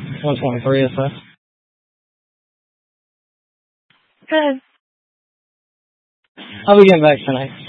123 SF. Good. I'll be getting back tonight.